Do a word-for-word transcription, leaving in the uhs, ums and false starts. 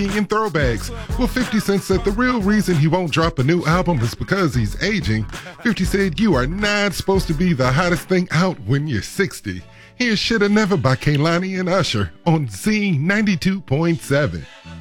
and throwbacks. Well, fifty Cent said the real reason he won't drop a new album is because he's aging. fifty said you are not supposed to be the hottest thing out when you're sixty. Here's Shoulda Never by Kehlani and Usher on Z ninety-two point seven.